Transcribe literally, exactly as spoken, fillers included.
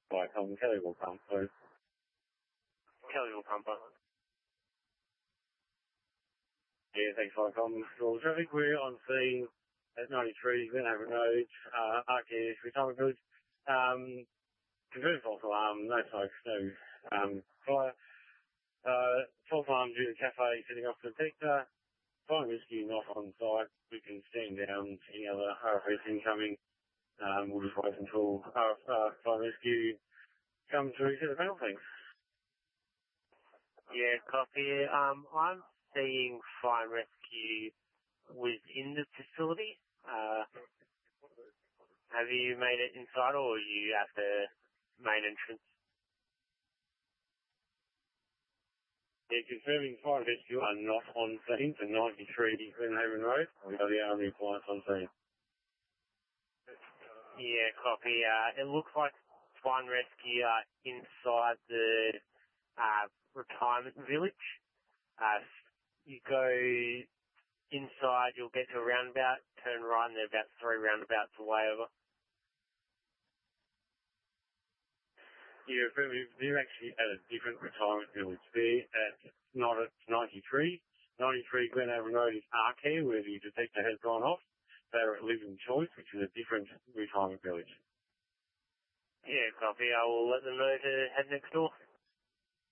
by Tom Kelly will pump, please. Kelly will pump up. Yeah, thanks for calling. Well, traffic, we're on scene at ninety-three Glenhaven Road, uh, Arcade, Retirement Village. Um, converted false alarm, no smoke, no, um, fire. Uh, false alarm due to the cafe setting off the detector. Fire rescue not on site. We can stand down any other R F S incoming. Um, we'll just wait until R F, uh, fire rescue comes to reset the panel, thanks. Yeah, copy. Um, I'm seeing fire and rescue within the facility. Uh, have you made it inside or are you at the main entrance? Yeah, confirming fire and rescue are not on scene for ninety-three Glenhaven Road. We are the only clients on scene. Yeah, copy. Uh, it looks like fire and rescue are inside the uh, retirement village. Uh, you go inside, you'll get to a roundabout, turn right, and they're about three roundabouts away over. Yeah, but they're actually at a different retirement village. They're at, not at ninety-three. ninety-three Glenhaven Road is Arcare, where the detector has gone off. They're at Living Choice, which is a different retirement village. Yeah, copy. I will let them know to head next door.